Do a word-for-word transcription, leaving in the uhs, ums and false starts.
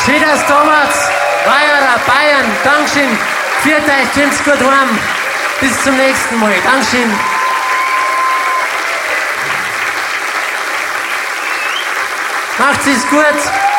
Schön, dass du da warst. Weiherer, Bayern, Dankeschön. Viert euch, kommt's gut heim. Bis zum nächsten Mal. Dankeschön. Macht's es gut.